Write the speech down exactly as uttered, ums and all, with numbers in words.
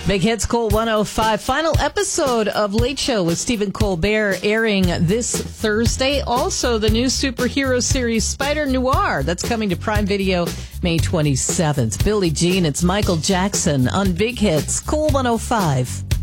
Big Hits Cool one oh five. Final episode of Late Show with Stephen Colbert airing this Thursday. Also, the new superhero series Spider Noir that's coming to Prime Video May twenty-seventh. Billie Jean, it's Michael Jackson on Big Hits Cool one oh five.